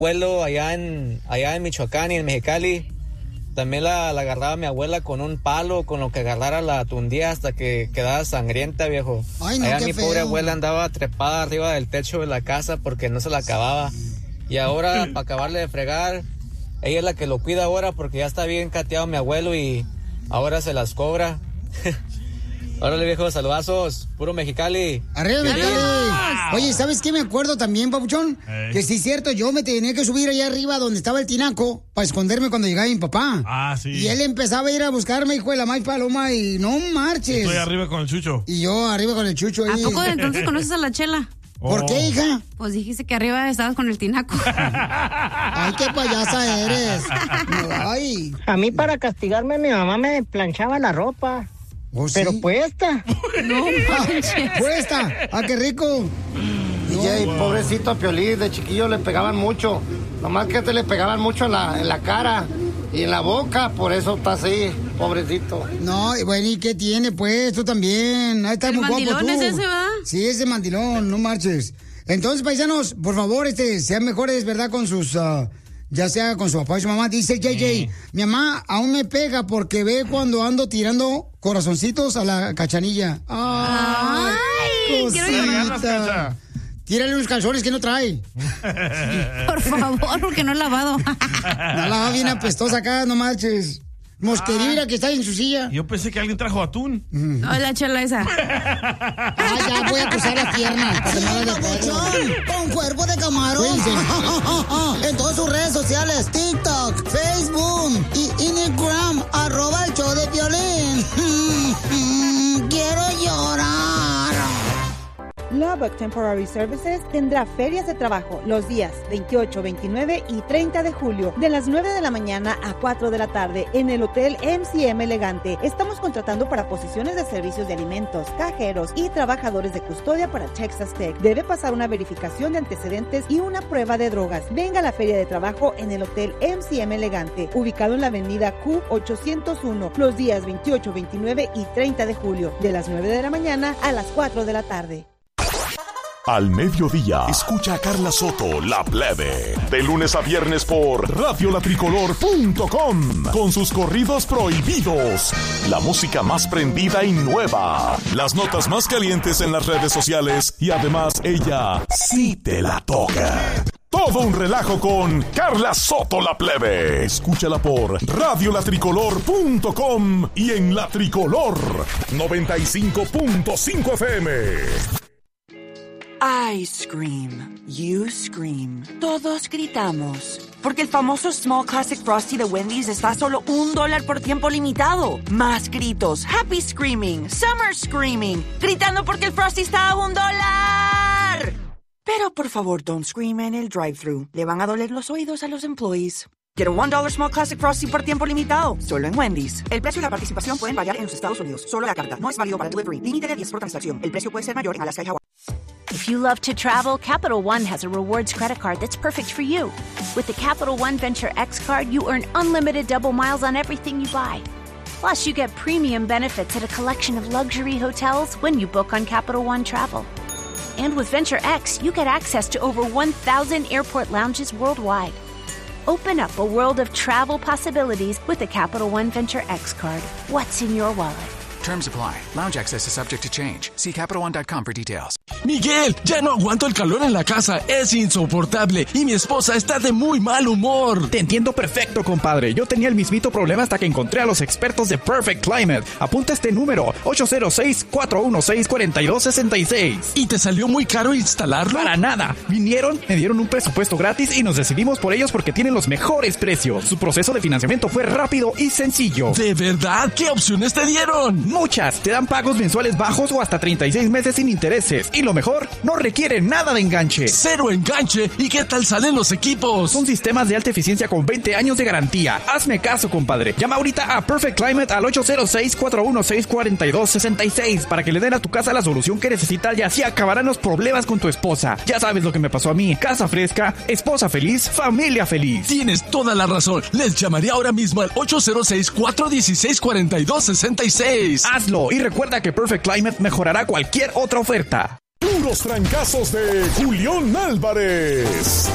abuelo allá en Michoacán y en Mexicali. También la agarraba mi abuela con un palo, con lo que agarrara la tundía hasta que quedaba sangrienta, viejo. Ay, no, allá mi feo. pobre abuela andaba trepada arriba del techo de la casa porque no se la acababa. Y ahora, para acabarle de fregar, ella es la que lo cuida ahora porque ya está bien cateado mi abuelo y ahora se las cobra. Órale, viejo, saludazos, puro Mexicali. ¡Arriba, Mexicali! Oye, ¿sabes qué me acuerdo también, papuchón? Que sí es cierto, yo me tenía que subir allá arriba donde estaba el tinaco para esconderme cuando llegaba mi papá. Ah, sí. Y él empezaba a ir a buscarme, hijo de la maíz paloma, y no marches. Estoy arriba con el Chucho. Y yo arriba con el Chucho. ¿A poco de entonces conoces a la Chela? ¿Por qué, hija? Pues dijiste que arriba estabas con el tinaco. Ay, qué payasa eres. Ay. A mí para castigarme mi mamá me planchaba la ropa. ¿Oh, sí? Pero puesta. No manches. Puesta. ¡Ah, qué rico! DJ, pobrecito Piolín, de chiquillo le pegaban mucho. Nomás que te le pegaban mucho en la cara y en la boca, por eso está así, pobrecito. No, bueno, ¿y qué tiene, pues? Tú también. Ahí está muy guapo tú. ¿El mandilón es ese, verdad? Sí, ese mandilón, no marches. Entonces, paisanos, por favor, sean mejores, ¿verdad? Con sus... ya sea con su papá y su mamá. Dice JJ, mi mamá aún me pega porque ve cuando ando tirando corazoncitos a la cachanilla. Ay, cosita. Tírale unos calzones que no trae. Por favor, porque no he lavado. No lava bien apestosa acá, no marches. Mosquerira que está en su silla. Yo pensé que alguien trajo atún. No, la Chela esa. Ya voy a cruzar la pierna. Con cuerpo de camarón. En todas sus redes sociales, TikTok, Facebook y Instagram, @el show de Piolín. Quiero llorar. Lubbock Temporary Services tendrá ferias de trabajo los días 28, 29 y 30 de julio de las 9 de la mañana a 4 de la tarde en el Hotel MCM Elegante. Estamos contratando para posiciones de servicios de alimentos, cajeros y trabajadores de custodia para Texas Tech. Debe pasar una verificación de antecedentes y una prueba de drogas. Venga a la feria de trabajo en el Hotel MCM Elegante, ubicado en la avenida Q801, los días 28, 29 y 30 de julio de las 9 de la mañana a las 4 de la tarde. Al mediodía, escucha a Carla Soto, La Plebe, de lunes a viernes por radiolatricolor.com, con sus corridos prohibidos, la música más prendida y nueva, las notas más calientes en las redes sociales y además ella sí te la toca. Todo un relajo con Carla Soto, La Plebe. Escúchala por radiolatricolor.com y en La Tricolor 95.5 FM. I scream, you scream, todos gritamos. Porque el famoso Small Classic Frosty de Wendy's está a solo $1 por tiempo limitado. Más gritos, happy screaming, summer screaming, gritando porque el Frosty está a $1. Pero por favor, don't scream en el drive-thru. Le van a doler los oídos a los employees. Get a $1 Small Classic Frosty por tiempo limitado, solo en Wendy's. El precio y la participación pueden variar en los Estados Unidos. Solo la carta. No es válido para delivery. Límite de 10 por transacción. El precio puede ser mayor en Alaska y Hawái. If you love to travel, Capital One has a rewards credit card that's perfect for you. With the Capital One Venture X card, you earn unlimited double miles on everything you buy. Plus, you get premium benefits at a collection of luxury hotels when you book on Capital One Travel. And with Venture X, you get access to over 1,000 airport lounges worldwide. Open up a world of travel possibilities with the Capital One Venture X card. What's in your wallet? Terms apply. Lounge access is subject to change. See CapitalOne.com for details. Miguel, ya no aguanto el calor en la casa. Es insoportable. Y mi esposa está de muy mal humor. Te entiendo perfecto, compadre. Yo tenía el mismito problema hasta que encontré a los expertos de Perfect Climate. Apunta este número: 806-416-4266. ¿Y te salió muy caro instalarlo? Para nada. Vinieron, me dieron un presupuesto gratis y nos decidimos por ellos porque tienen los mejores precios. Su proceso de financiamiento fue rápido y sencillo. ¿De verdad? ¿Qué opciones te dieron? Muchas. Te dan pagos mensuales bajos o hasta 36 meses sin intereses. Y lo mejor, no requiere nada de enganche. ¡Cero enganche! ¿Y qué tal salen los equipos? Son sistemas de alta eficiencia con 20 años de garantía. Hazme caso, compadre. Llama ahorita a Perfect Climate al 806-416-4266 para que le den a tu casa la solución que necesita y así acabarán los problemas con tu esposa. Ya sabes lo que me pasó a mí. Casa fresca, esposa feliz, familia feliz. Tienes toda la razón. Les llamaría ahora mismo al 806-416-4266. Hazlo y recuerda que Perfect Climate mejorará cualquier otra oferta. Puros trancazos de Julián Álvarez.